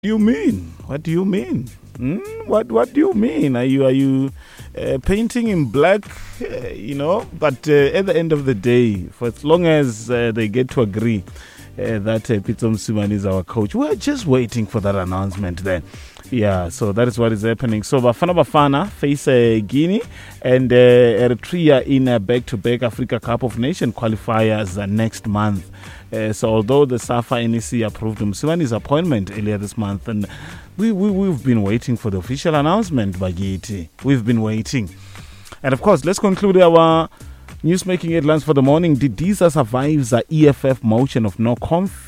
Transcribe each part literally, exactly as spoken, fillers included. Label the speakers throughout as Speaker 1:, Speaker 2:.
Speaker 1: do you mean? What do you mean? Hmm? What What do you mean? Are you Are you uh, painting in black? Uh, you know, but uh, at the end of the day, for as long as uh, they get to agree uh, that uh, Pitso Mosimane is our coach, we're just waiting for that announcement. Then, yeah. So that is what is happening. So Bafana Bafana face uh, Guinea and uh, Eritrea in a back-to-back Africa Cup of Nations qualifiers uh, next month. Uh, so although the SAFA N E C approved Mosimane's appointment earlier this month, and we, we, we've been waiting for the official announcement, Bagiti. We've been waiting. And of course, let's conclude our news-making headlines for the morning. Didiza survives the E F F motion of no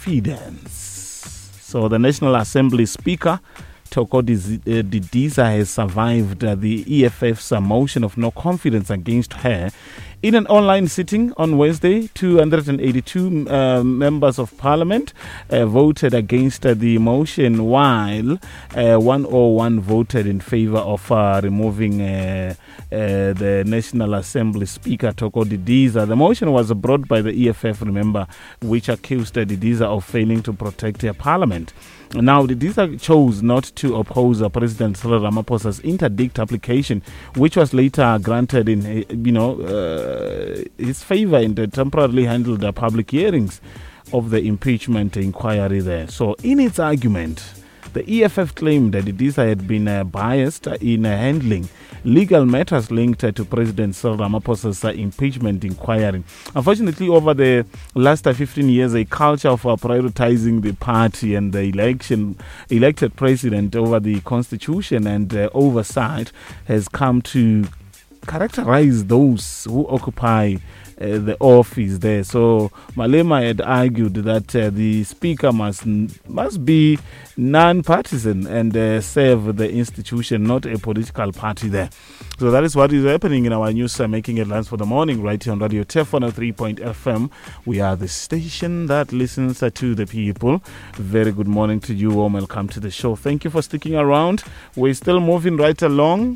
Speaker 1: confidence. So the National Assembly Speaker, Toko Didiza, has survived uh, the E F F's uh, motion of no confidence against her. In an online sitting on Wednesday, two hundred eighty-two uh, members of parliament uh, voted against uh, the motion, while uh, one oh one voted in favor of uh, removing uh, uh, the National Assembly Speaker, Toko Didiza. The motion was brought by the E F F, remember, which accused uh, Didiza of failing to protect her parliament. Now, Didiza chose not to oppose uh, President Cyril Ramaphosa's interdict application, which was later granted in, uh, you know, uh, his favor in the temporarily handled uh, public hearings of the impeachment inquiry there. So, in its argument, the E F F claimed that Didiza had been uh, biased in uh, handling legal matters linked uh, to President Cyril Ramaphosa's uh, impeachment inquiry. Unfortunately, over the last uh, fifteen years, a culture of uh, prioritizing the party and the election elected president over the constitution and uh, oversight has come to characterize those who occupy Uh, the office there. So Malema had argued that uh, the speaker must must be non-partisan and uh, serve the institution, not a political party there. So that is what is happening in our news uh, making headlines for the morning right here on Radio T E F one oh three point F M. We are the station that listens uh, to the people. Very good morning to you all. Welcome to the show. Thank you for sticking around. We're still moving right along.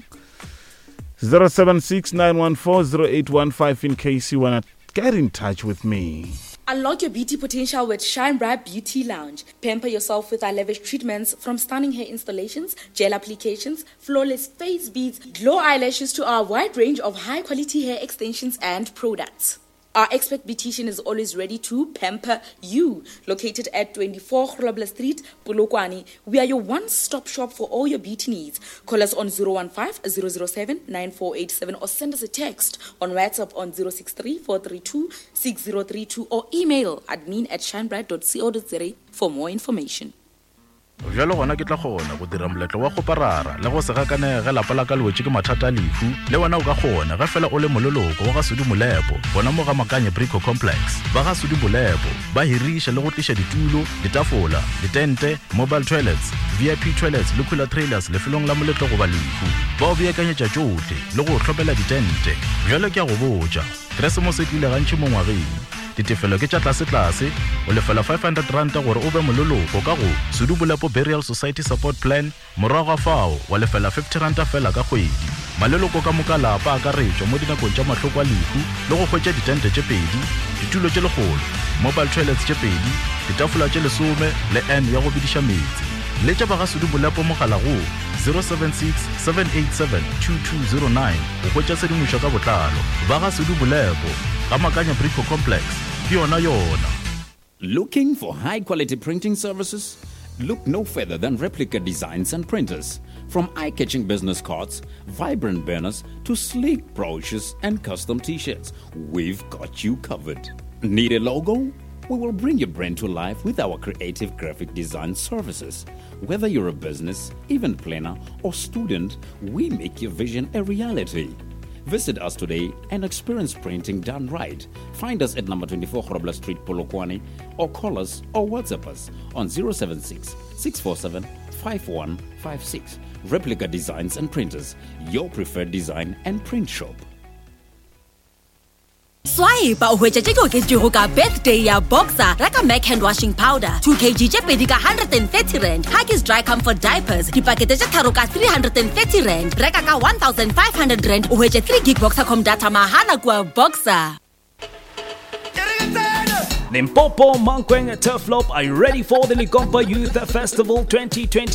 Speaker 1: zero seven six nine one four zero eight one five in case you want to get in touch with me.
Speaker 2: Unlock your beauty potential with Shine Bright Beauty Lounge. Pamper yourself with our lavish treatments, from stunning hair installations, gel applications, flawless face beads, glow eyelashes to our wide range of high-quality hair extensions and products. Our expert beautician is always ready to pamper you. Located at twenty-four Grobler Street, Polokwane, we are your one-stop shop for all your beauty needs. Call us on zero one five zero zero seven nine four eight seven or send us a text on WhatsApp on zero six three four three two six zero three two or email admin at shinebright dot co dot za for more information.
Speaker 3: Jalo gona ke tla gona go dira moletlo wa go parara le go se gakane ga lapa la ka lwetse ke mathata lefu le wena o ka gona ga fela o le mololoko wa ga Sudi Molepo bona mo ga Makanye Brico Complex ba ga Sudi Molepo ba hirisha le go tlisha ditulo ditafola ditente mobile toilets V I P toilets le cooler trailers le felong la moletlo go ba lefu ba o beakanyetsa tsote le go tlhopela ditente jalo ke a go botsa Christmas e tlile gantši mo ngwageng ditefelo ke tša tlase-tlase o lefela five hundred rand gore o be mololoko ka go Sudi Molepo Burial Society Support Plan morago ga fao wa lefela fifty rand fela ka kgwedi maleloko ka moka lapa a ka retšwa mo dinakong tša mahloko a lefu le go hwetša ditente tše pedi ditulo tše legolo mobile toilets tše pedi ditafola tše lesome le N ya go bidiša metsi le tša ba ga Sudi Molepo mogala go zero seven six seven eight seven two two zero nine go hwetša sedimošo ka botlalo ba ga Sudi Molepo ga Makanye Brico Complex yona yona.
Speaker 4: Looking for high-quality printing services? Look no further than Replica Designs and Printers. From eye-catching business cards, vibrant banners, to sleek brochures and custom t-shirts, we've got you covered. Need a logo? We will bring your brand to life with our creative graphic design services. Whether you're a business, event planner, or student, we make your vision a reality. Visit us today and experience printing done right. Find us at number twenty-four Grobler Street, Polokwane, or call us or WhatsApp us on zero seven six six four seven five one five six. Replica Designs and Printers, your preferred design and print shop.
Speaker 5: Swipe o hwetša tše ke oketšego ka birthday ya Boxer reka Mac hand washing powder two kilograms tše pedi ka one hundred thirty rand, Huggies Dry Comfort diapers dipakete tše tharo ka three hundred thirty rand, reka ka one thousand five hundred rand o hwetše three gig Boxercom data mahala kua Boxer.
Speaker 6: Limpopo, Mankweng, Turflop are ready for the Likompa Youth Festival twenty twenty.